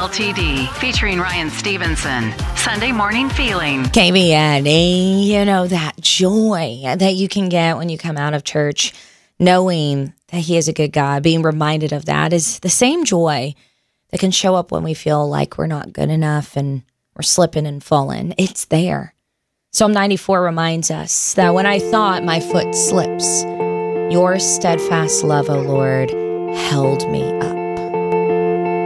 LTD, featuring Ryan Stevenson. Sunday Morning Feeling. KBNE, you know, that joy that you can get when you come out of church, knowing that He is a good God, being reminded of that is the same joy that can show up when we feel like we're not good enough and we're slipping and falling. It's there. Psalm 94 reminds us that when I thought my foot slips, your steadfast love, O Lord, held me up.